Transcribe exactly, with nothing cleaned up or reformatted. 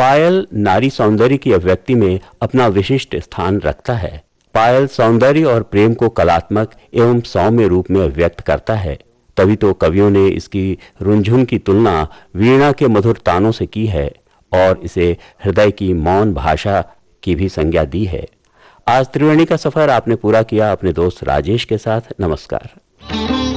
पायल नारी सौंदर्य की अभिव्यक्ति में अपना विशिष्ट स्थान रखता है। पायल सौंदर्य और प्रेम को कलात्मक एवं सौम्य रूप में अभिव्यक्त करता है। तभी तो कवियों ने इसकी रुंझुन की तुलना वीणा के मधुर तानों से की है और इसे हृदय की मौन भाषा की भी संज्ञा दी है। आज त्रिवेणी का सफर आपने पूरा किया अपने दोस्त राजेश के साथ। नमस्कार।